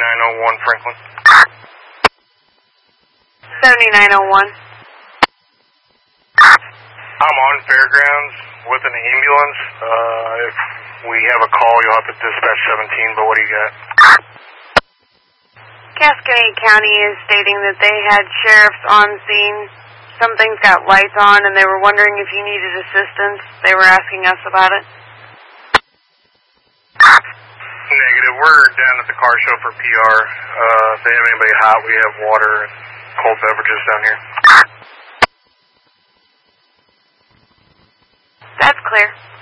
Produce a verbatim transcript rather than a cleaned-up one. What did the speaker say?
seventy-nine oh one Franklin. seventy-nine oh one. I'm on Fairgrounds with an ambulance. Uh, if we have a call, you'll have to dispatch seventeen, but what do you got? Cascade County is stating that they had sheriffs on scene. Something's got lights on, and they were wondering if you needed assistance. They were asking us about it. Negative. We're down at the car show for P R. Uh, if they have anybody hot, we have water and cold beverages down here. That's clear.